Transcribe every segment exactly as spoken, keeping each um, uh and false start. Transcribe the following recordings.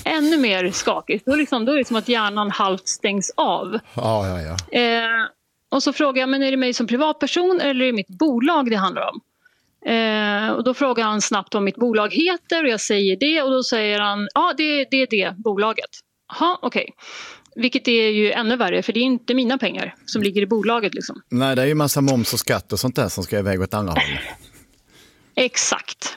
ännu mer skakigt. Då, liksom, då är det som att hjärnan halvt stängs av. Ja, ja, ja. Eh, och så frågar jag, men är det mig som privatperson eller är det mitt bolag det handlar om? Eh, och då frågar han snabbt vad mitt bolag heter och jag säger det. Och då säger han, ja det, det är det bolaget. Jaha, okej. Okay. Vilket är ju ännu värre, för det är inte mina pengar som ligger i bolaget. Liksom. Nej, det är ju massa moms och skatt och sånt där som ska iväg åt andra håll. Exakt.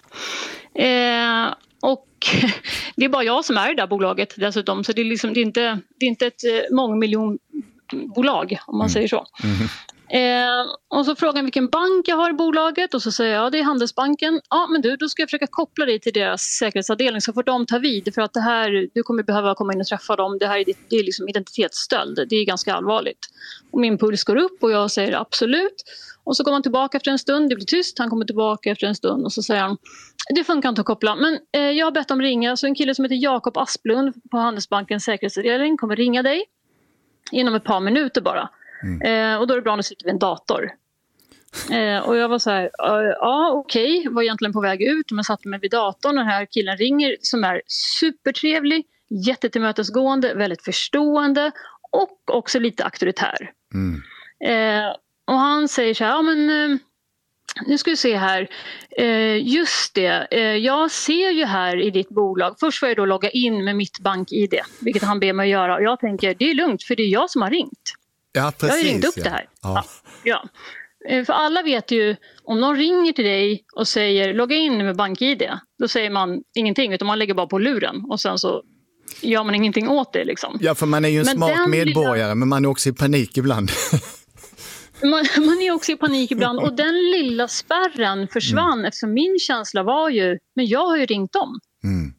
Eh, och det är bara jag som är i det där bolaget dessutom. Så det är, liksom, det är, inte, det är inte ett eh, mångmiljonbolag, om man mm. säger så. Mm. Eh, och så frågar han vilken bank jag har i bolaget och så säger jag, ja det är Handelsbanken. Ja men du, då ska jag försöka koppla dig till deras säkerhetsavdelning så får de ta vid, för att det här, du kommer behöva komma in och träffa dem, det här är, det är liksom identitetsstöld, det är ganska allvarligt. Och min puls går upp och jag säger absolut. Och så kommer han tillbaka efter en stund, det blir tyst, han kommer tillbaka efter en stund och så säger han, det funkar inte att koppla, men eh, jag har bett dem ringa, så en kille som heter Jakob Asplund på Handelsbankens säkerhetsavdelning kommer ringa dig inom ett par minuter bara. Mm. Eh, och då är det bra att du sitter vid en dator. Eh, och jag var så här, ja okej, okay. Var egentligen på väg ut men satte mig vid datorn. Den här killen ringer som är supertrevlig, jättetillmötesgående, väldigt förstående och också lite auktoritär. Mm. Eh, och han säger så här, ja men eh, nu ska vi se här, eh, just det, eh, jag ser ju här i ditt bolag, först får jag då logga in med mitt bank-I D, vilket han ber mig göra och jag tänker, det är lugnt för det är jag som har ringt. Ja, precis, jag har ringt upp ja. det här. Ja. Ja. Ja. För alla vet ju, om någon ringer till dig och säger logga in med bank-I D, då säger man ingenting utan man lägger bara på luren och sen så gör man ingenting åt det liksom. Ja, för man är ju en men smart medborgare lilla... men man är också i panik ibland. man, man är också i panik ibland och den lilla spärren försvann mm. eftersom min känsla var ju, men jag har ju ringt dem. Mm.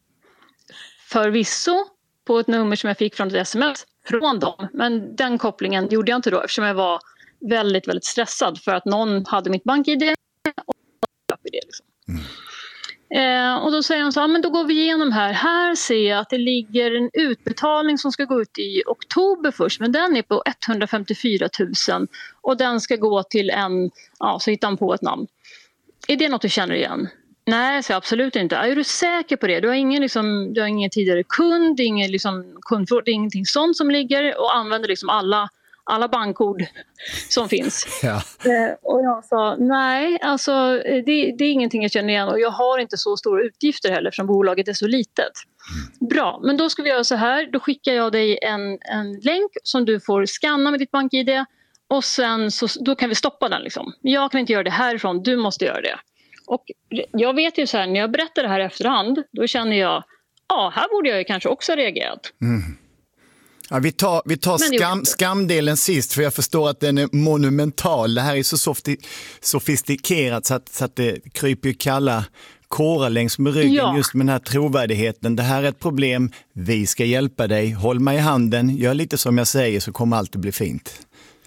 Förvisso på ett nummer som jag fick från ett sms från dem. Men den kopplingen gjorde jag inte då eftersom jag var väldigt, väldigt stressad för att någon hade mitt bank-I D och det liksom. Mm. Eh, och då säger de så här, men då går vi igenom här. Här ser jag att det ligger en utbetalning som ska gå ut i oktober först, men den är på etthundrafemtiofyra tusen och den ska gå till en, ja så hittar han på ett namn. Är det något du känner igen? Nej, så absolut inte. Är du säker på det? Du har ingen, liksom, du har ingen tidigare kund, ingen liksom, kundfråga, det är ingenting sånt som ligger och använder liksom alla, alla bankord som finns. Ja. Eh, och jag sa, nej, alltså, det, det är ingenting jag känner igen och jag har inte så stora utgifter heller eftersom bolaget är så litet. Mm. Bra, men då ska vi göra så här. Då skickar jag dig en, en länk som du får scanna med ditt bank-I D och sen så, då kan vi stoppa den. Liksom. Jag kan inte göra det härifrån, du måste göra det. Och jag vet ju så här, när jag berättar det här efterhand, då känner jag, ja, här borde jag ju kanske också ha reagerat. Mm. Ja, vi tar, vi tar skam, skamdelen sist, för jag förstår att den är monumental. Det här är så softi, sofistikerat så att, så att det kryper kalla kårar längs med ryggen, ja. Just med den här trovärdigheten. Det här är ett problem, vi ska hjälpa dig, håll mig i handen, gör lite som jag säger så kommer allt att bli fint.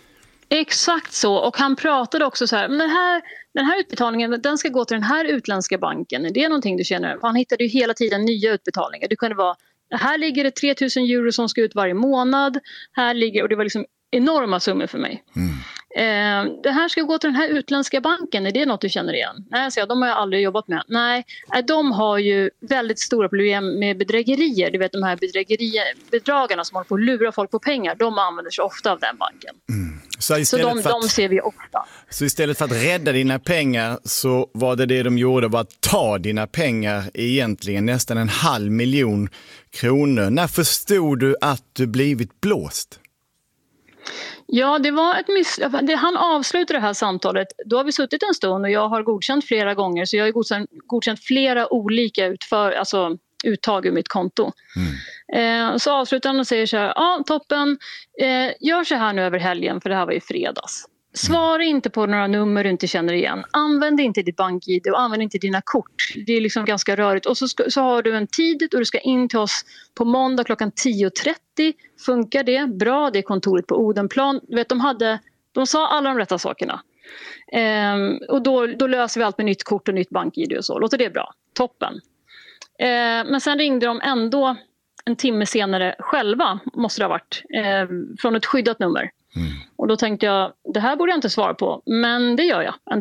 Exakt så, och han pratade också så här, men den här, den här utbetalningen, den ska gå till den här utländska banken, är det någonting du känner? Han hittade ju hela tiden nya utbetalningar, det kunde vara, här ligger det tre tusen euro som ska ut varje månad, här ligger, och det var liksom enorma summor för mig. Mm. Eh, det här ska gå till den här utländska banken, är det något du känner igen? Nej, så jag, de har jag aldrig jobbat med. Nej, de har ju väldigt stora problem med bedrägerier. Du vet de här bedrägeribedragarna som håller på att lura folk på pengar, de använder sig ofta av den banken. Mm. Så, så de, att, de ser vi ofta. Så istället för att rädda dina pengar så var det det de gjorde, var att ta dina pengar, egentligen nästan en halv miljon kronor. När förstod du att du blivit blåst? Ja, det var ett miss... det, han avslutade det här samtalet. Då har vi suttit en stund och jag har godkänt flera gånger. Så jag har godkänt, godkänt flera olika utför, alltså, uttag ur mitt konto. Mm. Eh, så avslutar han och säger så här, ja toppen, eh, gör så här nu över helgen för det här var ju fredags. Svara inte på några nummer du inte känner igen. Använd inte ditt bank-I D och använd inte dina kort. Det är liksom ganska rörigt. Och så, ska, så har du en tid och du ska in till oss på måndag klockan tio trettio. Funkar det? Bra, det är kontoret på Odenplan. Du vet, de, hade, de sa alla de rätta sakerna. Ehm, och då, då löser vi allt med nytt kort och nytt bank-I D och så. Låter det bra? Toppen. Ehm, men sen ringde de ändå en timme senare själva, måste det ha varit, eh, från ett skyddat nummer. Mm. Och då tänkte jag, det här borde jag inte svara på, men det gör jag ändå.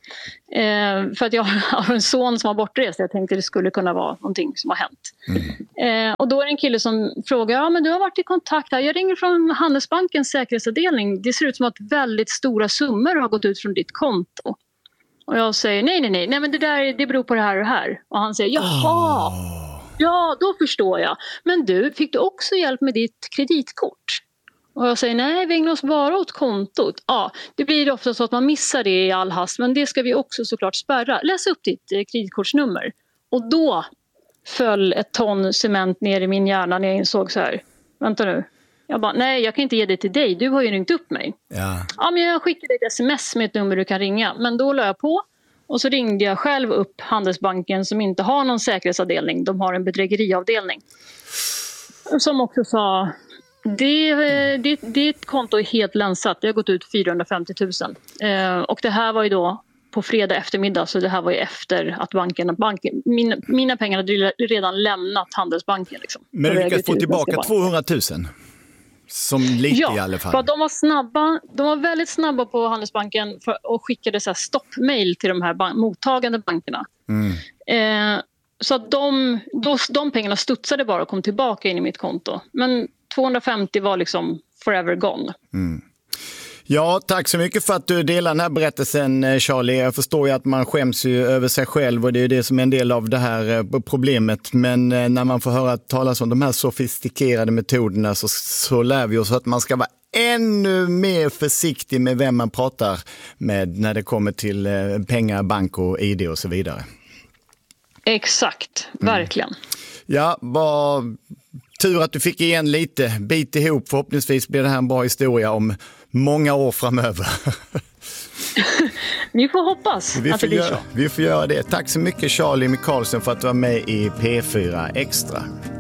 Eh, för att jag har en son som har bortrest. Jag tänkte det skulle kunna vara någonting som har hänt. Mm. Eh, och då är det en kille som frågar, ja men du har varit i kontakt här. Jag ringer från Handelsbankens säkerhetsavdelning. Det ser ut som att väldigt stora summor har gått ut från ditt konto. Och jag säger, nej nej nej, nej men det där det beror på det här och det här. Och han säger, jaha, oh. ja då förstår jag. Men du, fick du också hjälp med ditt kreditkort? Och jag säger, nej vi ägnar oss bara åt kontot. Ja, det blir ofta så att man missar det i all hast. Men det ska vi också såklart spärra. Läs upp ditt eh, kreditkortsnummer. Och då föll ett ton cement ner i min hjärna när jag insåg så här. Vänta nu. Jag bara, nej jag kan inte ge det till dig. Du har ju ringt upp mig. Ja, ja men jag skickade ett sms med ett nummer du kan ringa. Men då la jag på. Och så ringde jag själv upp Handelsbanken som inte har någon säkerhetsavdelning. De har en bedrägeriavdelning. Som också sa... Det, det, det konto är helt länsat. Det har gått ut fyrahundrafemtio tusen. Eh, och det här var ju då på fredag eftermiddag. Så det här var ju efter att banken... banken mina, mina pengar hade redan lämnat Handelsbanken. Liksom. Men du lyckades få tillbaka tvåhundratusen? Som lite ja, i alla fall. Ja, de var snabba. De var väldigt snabba på Handelsbanken för, och skickade så här stoppmail till de här ban- mottagande bankerna. Mm. Eh, så att de, då, de pengarna studsade bara och kom tillbaka in i mitt konto. Men tvåhundrafemtio var liksom forever gone. Mm. Ja, tack så mycket för att du delar den här berättelsen, Charlie. Jag förstår ju att man skäms ju över sig själv och det är det som är en del av det här problemet. Men när man får höra talas om de här sofistikerade metoderna så, så lär vi oss att man ska vara ännu mer försiktig med vem man pratar med när det kommer till pengar, bank och I D och så vidare. Exakt, verkligen. Mm. Ja, vad tur att du fick igen lite. Bit ihop, förhoppningsvis blir det här en bra historia om många år framöver. Vi får hoppas vi att får det blir göra, så. Vi får göra det. Tack så mycket Charlie Michaelsen för att du var med i P fyra Extra.